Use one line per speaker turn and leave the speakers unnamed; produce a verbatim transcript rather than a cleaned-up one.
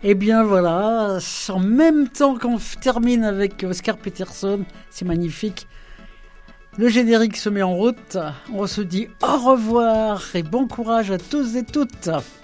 Et bien voilà, en même temps qu'on termine avec Oscar Peterson, c'est magnifique. Le générique se met en route. On se dit au revoir et bon courage à tous et toutes.